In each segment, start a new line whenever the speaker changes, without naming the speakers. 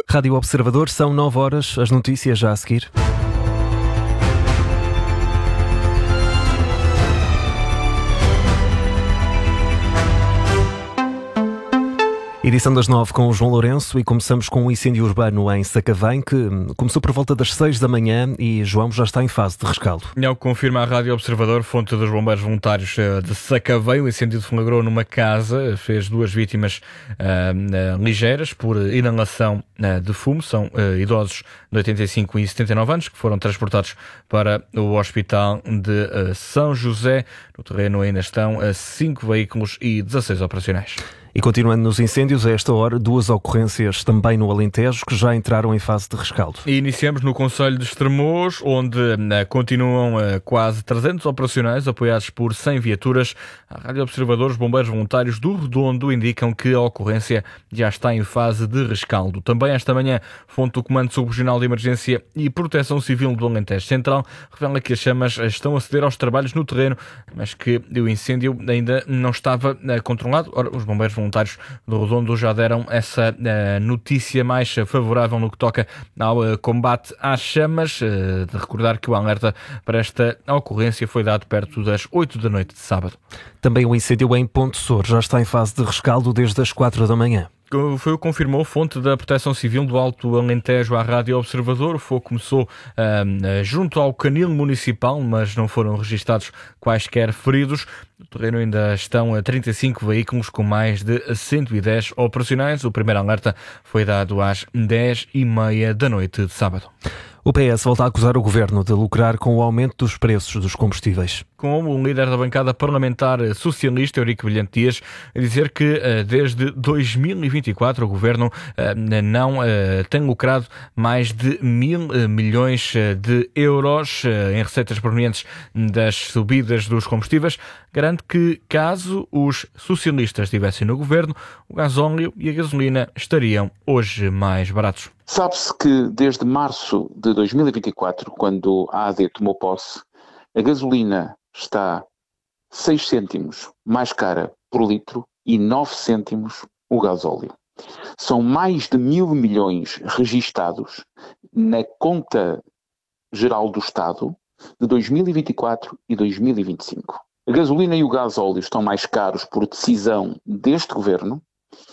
Rádio Observador, são 9 horas, as notícias já a seguir. Edição das 9 com o João Lourenço e começamos com um incêndio urbano em Sacavém que começou por volta das 6 da manhã e João já está em fase de rescaldo.
É o que confirma a Rádio Observador, fonte dos bombeiros voluntários de Sacavém. O incêndio deflagrou numa casa, fez 2 vítimas ligeiras por inalação de fumo. São idosos de 85 e 79 anos que foram transportados para o Hospital de São José. No terreno ainda estão 5 veículos e 16 operacionais.
E continuando nos incêndios, a esta hora, 2 ocorrências também no Alentejo que já entraram em fase de rescaldo.
E iniciamos no concelho de Estremoz, onde continuam quase 300 operacionais, apoiados por 100 viaturas. A Rádio Observador, os bombeiros voluntários do Redondo indicam que a ocorrência já está em fase de rescaldo. Também esta manhã, fonte do Comando Subregional de Emergência e Proteção Civil do Alentejo Central revela que as chamas estão a ceder aos trabalhos no terreno, mas que o incêndio ainda não estava controlado. Ora, os bombeiros voluntários do Redondo já deram essa notícia mais favorável no que toca ao combate às chamas. De recordar que o alerta para esta ocorrência foi dado perto das 8 da noite de sábado.
Também o incêndio em Ponte Sor já está em fase de rescaldo desde as 4 da manhã.
Foi o que confirmou fonte da Proteção Civil do Alto Alentejo à Rádio Observador. O fogo começou junto ao canil municipal, mas não foram registados quaisquer feridos. No terreno ainda estão 35 veículos com mais de 110 operacionais. O primeiro alerta foi dado às 10h30 da noite de sábado.
O PS volta a acusar o Governo de lucrar com o aumento dos preços dos combustíveis.
Com o líder da bancada parlamentar socialista, Eurico Brilhante Dias, a dizer que desde 2024 o Governo não tem lucrado mais de 1.000 milhões de euros em receitas provenientes das subidas dos combustíveis. Garante que, caso os socialistas estivessem no Governo, o gasóleo e a gasolina estariam hoje mais baratos.
Sabe-se que desde março de 2024, quando a AD tomou posse, a gasolina está 6 cêntimos mais cara por litro e 9 cêntimos o gasóleo. São mais de 1.000 milhões registados na conta geral do Estado de 2024 e 2025. A gasolina e o gasóleo estão mais caros por decisão deste governo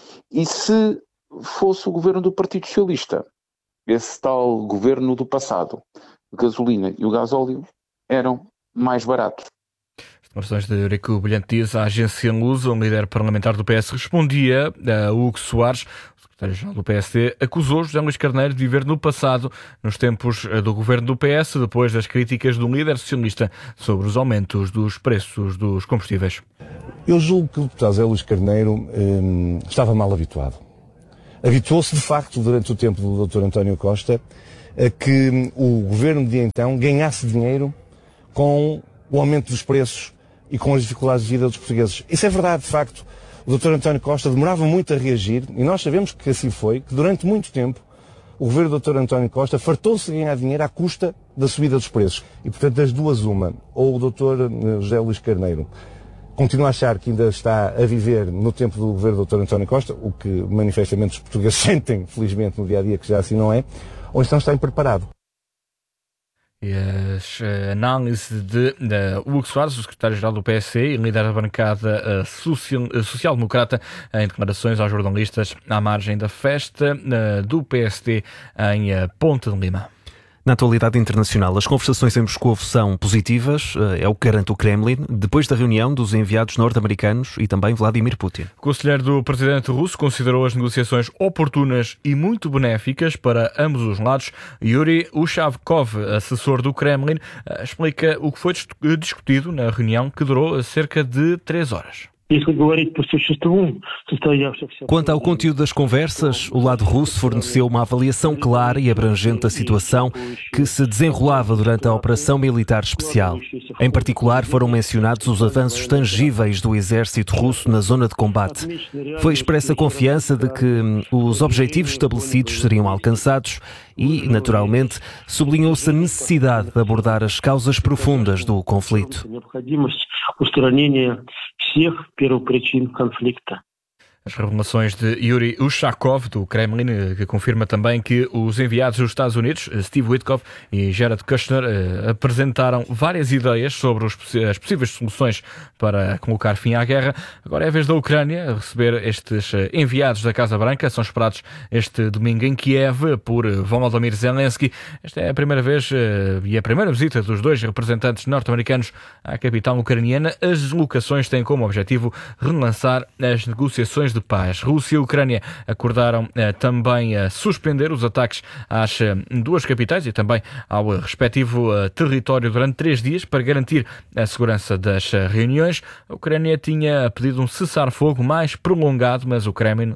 e se fosse o governo do Partido Socialista, esse tal governo do passado, a gasolina e o gasóleo eram mais baratos.
Declarações de Eurico Brilhante Dias à agência Lusa. O líder parlamentar do PS respondia a Hugo Soares. O secretário-geral do PSD acusou José Luís Carneiro de viver no passado, nos tempos do governo do PS, depois das críticas do líder socialista sobre os aumentos dos preços dos combustíveis.
Eu julgo que o deputado José Luís Carneiro estava mal habituado. Habituou-se, de facto, durante o tempo do Dr. António Costa, a que o governo de então ganhasse dinheiro com o aumento dos preços e com as dificuldades de vida dos portugueses. Isso é verdade, de facto. O Dr. António Costa demorava muito a reagir e nós sabemos que assim foi, que durante muito tempo o governo do Dr. António Costa fartou-se de ganhar dinheiro à custa da subida dos preços. E, portanto, das duas uma, ou o Dr. José Luís Carneiro continua a achar que ainda está a viver no tempo do governo do Dr. António Costa, o que manifestamente os portugueses sentem, felizmente, no dia-a-dia, que já assim não é, ou então está impreparado.
E a análise de Hugo Soares, o secretário-geral do PSD e líder da bancada social-democrata, em declarações aos jornalistas à margem da festa do PSD em Ponte de Lima.
Na atualidade internacional, as conversações em Moscou são positivas, é o que garante o Kremlin, depois da reunião dos enviados norte-americanos e também Vladimir Putin.
O conselheiro do presidente russo considerou as negociações oportunas e muito benéficas para ambos os lados. Yuri Ushavkov, assessor do Kremlin, explica o que foi discutido na reunião que durou cerca de 3 horas.
Quanto ao conteúdo das conversas, o lado russo forneceu uma avaliação clara e abrangente da situação que se desenrolava durante a operação militar especial. Em particular, foram mencionados os avanços tangíveis do exército russo na zona de combate. Foi expressa a confiança de que os objetivos estabelecidos seriam alcançados e, naturalmente, sublinhou-se a necessidade de abordar as causas profundas do conflito.
As revelações de Yuri Ushakov, do Kremlin, que confirma também que os enviados dos Estados Unidos, Steve Witkoff e Jared Kushner, apresentaram várias ideias sobre as possíveis soluções para colocar fim à guerra. Agora é a vez da Ucrânia receber estes enviados da Casa Branca. São esperados este domingo em Kiev por Volodymyr Zelensky. Esta é a primeira vez e a primeira visita dos dois representantes norte-americanos à capital ucraniana. As deslocações têm como objetivo relançar as negociações de paz. Rússia e Ucrânia acordaram também a suspender os ataques às duas capitais e também ao respectivo território durante 3 dias para garantir a segurança das reuniões. A Ucrânia tinha pedido um cessar-fogo mais prolongado, mas o Kremlin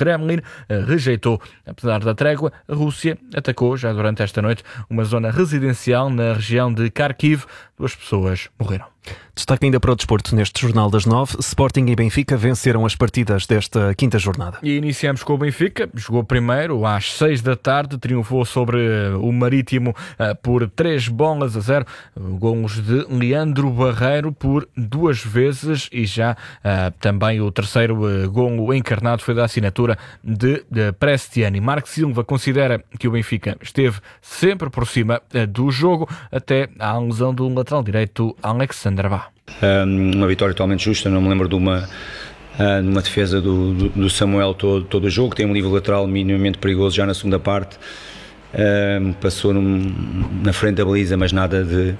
rejeitou. Apesar da trégua, a Rússia atacou já durante esta noite uma zona residencial na região de Kharkiv. 2 pessoas morreram.
Destaque ainda para o desporto neste Jornal das 9. Sporting e Benfica venceram as partidas desta quinta jornada.
E iniciamos com o Benfica. Jogou primeiro às 6 da tarde, triunfou sobre o Marítimo por 3-0. Golos de Leandro Barreiro por 2 vezes e já também o terceiro golo encarnado foi da assinatura de Prestiani. Marco Silva considera que o Benfica esteve sempre por cima do jogo até à lesão do lateral direito Alexander Bá.
Uma vitória totalmente justa, não me lembro de uma defesa do Samuel todo o jogo. Tem um livro lateral minimamente perigoso já na segunda parte, passou na frente da baliza, mas nada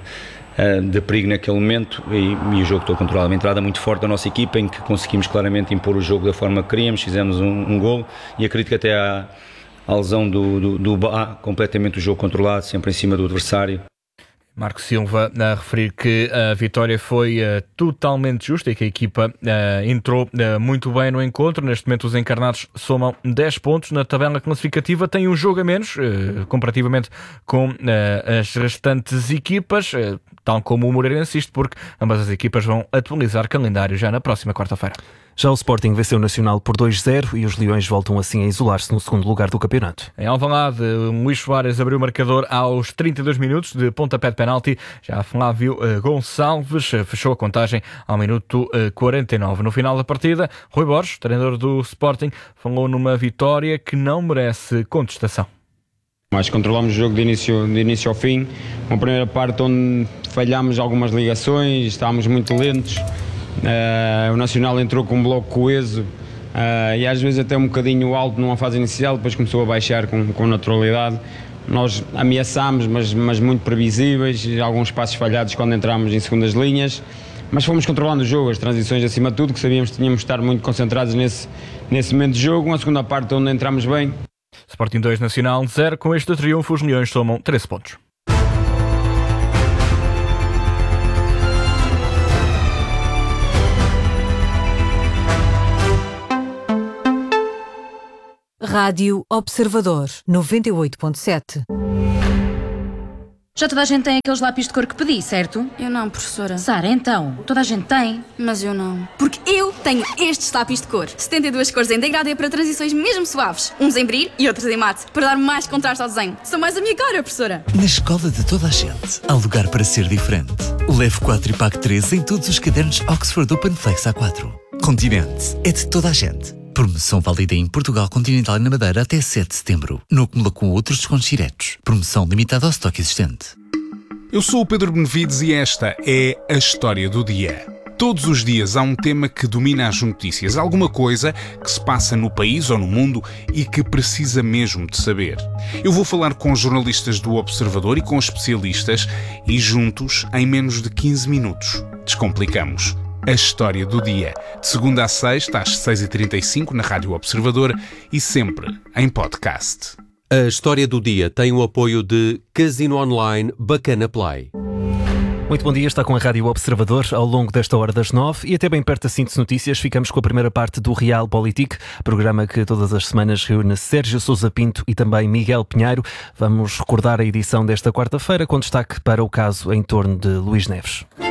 de perigo naquele momento, e o jogo estou controlado. Uma entrada muito forte da nossa equipa, em que conseguimos claramente impor o jogo da forma que queríamos, fizemos um golo, e acredito que até a lesão do Bá, completamente o jogo controlado, sempre em cima do adversário.
Marco Silva a referir que a vitória foi totalmente justa e que a equipa entrou muito bem no encontro. Neste momento os encarnados somam 10 pontos na tabela classificativa, têm um jogo a menos comparativamente com as restantes equipas, tal como o Moreirense, isto porque ambas as equipas vão atualizar calendário já na próxima quarta-feira.
Já o Sporting venceu o Nacional por 2-0 e os Leões voltam assim a isolar-se no segundo lugar do campeonato.
Em Alvalade, Luís Soares abriu o marcador aos 32 minutos de pontapé de penalti. Já Flávio Gonçalves fechou a contagem ao minuto 49. No final da partida, Rui Borges, treinador do Sporting, falou numa vitória que não merece contestação.
Mas controlamos o jogo de início ao fim. Uma primeira parte onde falhámos algumas ligações, estávamos muito lentos. O Nacional entrou com um bloco coeso e às vezes até um bocadinho alto numa fase inicial, depois começou a baixar com naturalidade. Nós ameaçámos, mas muito previsíveis, alguns passos falhados quando entramos em segundas linhas, mas fomos controlando o jogo, as transições acima de tudo, que sabíamos que tínhamos de estar muito concentrados nesse momento de jogo. Uma segunda parte onde entramos bem.
Sporting 2, Nacional 0. Com este triunfo os Leões somam 13 pontos.
Rádio Observador 98.7.
Já toda a gente tem aqueles lápis de cor que pedi, certo?
Eu não, professora.
Sara, então, toda a gente tem.
Mas eu não.
Porque eu tenho estes lápis de cor. 72 cores em degradê para transições mesmo suaves. Uns em brilho e outros em mate, para dar mais contraste ao desenho. São mais a minha cara, professora.
Na escola de toda a gente, há lugar para ser diferente. Leve 4 e pague 3 em todos os cadernos Oxford Open Flex A4. Continente é de toda a gente. Promoção válida em Portugal Continental e na Madeira até 7 de setembro. Não acumula com outros descontos diretos. Promoção limitada ao estoque existente.
Eu sou o Pedro Benevides e esta é a História do Dia. Todos os dias há um tema que domina as notícias, alguma coisa que se passa no país ou no mundo e que precisa mesmo de saber. Eu vou falar com jornalistas do Observador e com especialistas e juntos, em menos de 15 minutos, descomplicamos a História do Dia. De segunda a sexta, às 6h35, na Rádio Observador e sempre em podcast.
A História do Dia tem o apoio de Casino Online Bacana Play.
Muito bom dia, está com a Rádio Observador ao longo desta hora das 9 e até bem perto da Síntese Notícias ficamos com a primeira parte do Realpolitik, programa que todas as semanas reúne Sérgio Sousa Pinto e também Miguel Pinheiro. Vamos recordar a edição desta quarta-feira com destaque para o caso em torno de Luís Neves.